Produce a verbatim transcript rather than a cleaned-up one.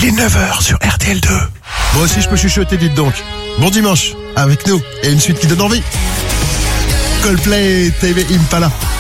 Il est neuf heures sur R T L deux. Moi aussi je peux chuchoter, dites donc. Bon dimanche, avec nous, et une suite qui donne envie. Coldplay, Tame Impala.